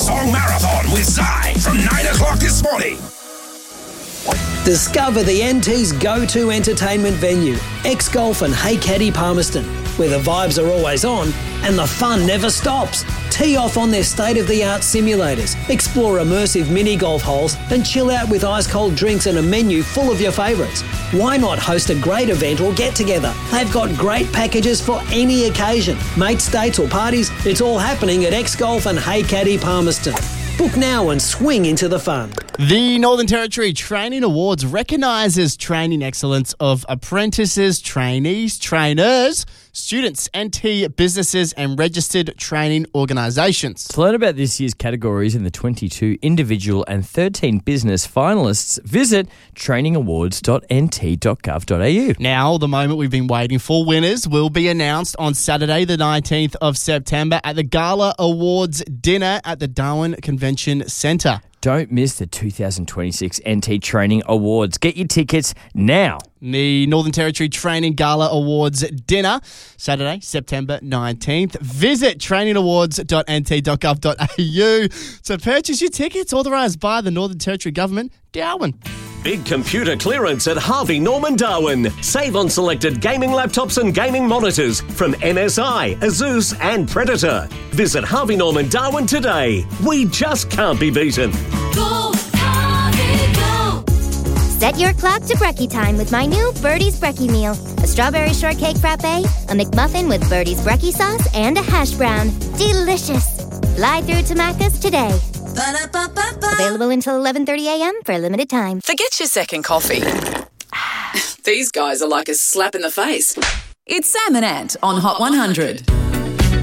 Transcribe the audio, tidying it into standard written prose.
Hillsong Marathon with Zai from 9 o'clock this morning. Discover the NT's go-to entertainment venue, X-Golf and Hey Caddy Palmerston, where the vibes are always on and the fun never stops. Tee off on their state-of-the-art simulators, explore immersive mini-golf holes and chill out with ice-cold drinks and a menu full of your favourites. Why not host a great event or get-together? They've got great packages for any occasion. Mates, dates or parties, it's all happening at X-Golf and Hey Caddy Palmerston. Book now and swing into the fun. The Northern Territory Training Awards recognises training excellence of apprentices, trainees, trainers, students, NT businesses and registered training organisations. To learn about this year's categories in the 22 individual and 13 business finalists, visit trainingawards.nt.gov.au. Now, the moment we've been waiting for, winners will be announced on Saturday the 19th of September at the Gala Awards dinner at the Darwin Convention Centre. Don't miss the 2026 NT Training Awards. Get your tickets now. The Northern Territory Training Gala Awards dinner, Saturday, September 19th. Visit trainingawards.nt.gov.au to purchase your tickets, authorised by the Northern Territory Government, Darwin. Big computer clearance at Harvey Norman Darwin. Save on selected gaming laptops and gaming monitors from MSI, Asus and Predator. Visit Harvey Norman Darwin today. We just can't be beaten. Go, Harvey, go! Set your clock to brekkie time with my new Birdie's Brekkie meal. A strawberry shortcake frappe, a McMuffin with Birdie's Brekkie sauce, and a hash brown. Delicious. Fly through to Macca's today. Ba-da-ba-ba-ba. Available until 11:30 a.m. for a limited time. Forget your second coffee. These guys are like a slap in the face. It's Sam and Ant on Hot 100.